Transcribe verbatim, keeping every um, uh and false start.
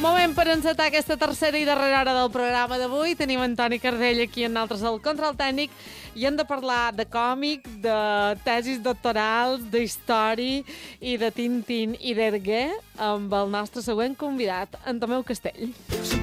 Moment per encetar aquesta tercera i darrera hora del programa d'avui. Tenim Antoni Cardell aquí en altres al control tècnic i hem de parlar de còmic, de tesis doctorals, d'història i de Tintín i d'Erguer amb el nostre següent convidat, en Tomeu Castell.